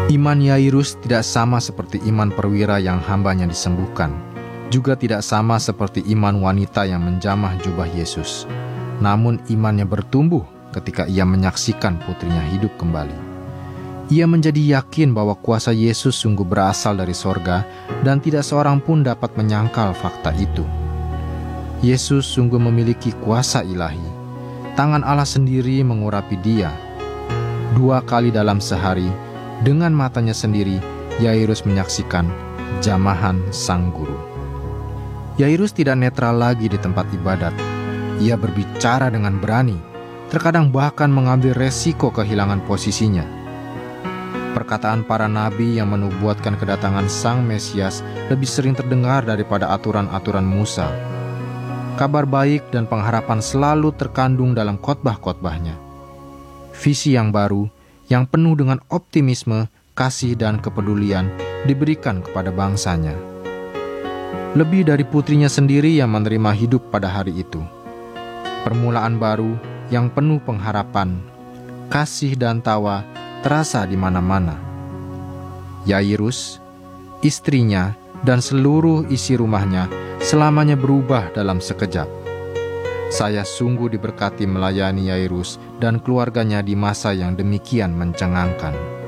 Iman Yairus tidak sama seperti iman perwira yang hambanya disembuhkan, juga tidak sama seperti iman wanita yang menjamah jubah Yesus. Namun imannya bertumbuh ketika ia menyaksikan putrinya hidup kembali. Ia menjadi yakin bahwa kuasa Yesus sungguh berasal dari sorga dan tidak seorang pun dapat menyangkal fakta itu. Yesus sungguh memiliki kuasa ilahi. Tangan Allah sendiri mengurapi dia. 2 kali dalam sehari, dengan matanya sendiri, Yairus menyaksikan jamahan sang guru. Yairus tidak netral lagi di tempat ibadat. Ia berbicara dengan berani, terkadang bahkan mengambil resiko kehilangan posisinya. Perkataan para nabi yang menubuatkan kedatangan Sang Mesias lebih sering terdengar daripada aturan-aturan Musa. Kabar baik dan pengharapan selalu terkandung dalam khotbah-khotbahnya. Visi yang baru, yang penuh dengan optimisme, kasih dan kepedulian diberikan kepada bangsanya. Lebih dari putrinya sendiri yang menerima hidup pada hari itu. Permulaan baru yang penuh pengharapan, kasih dan tawa terasa di mana-mana. Yairus, istrinya, dan seluruh isi rumahnya selamanya berubah dalam sekejap. Saya sungguh diberkati melayani Yairus dan keluarganya di masa yang demikian mencengangkan.